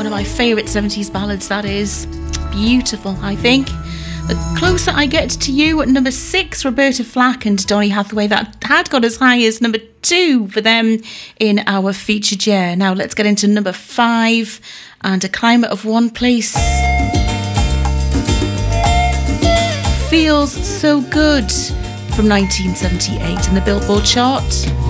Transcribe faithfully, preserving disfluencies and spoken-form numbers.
One of my favourite seventies ballads, that is. Beautiful, I think. The Closer I Get to You at number six, Roberta Flack and Donny Hathaway. That had got as high as number two for them in our featured year. Now let's get into number five and A Climate of One Place. Feels So Good from nineteen seventy-eight in the Billboard chart.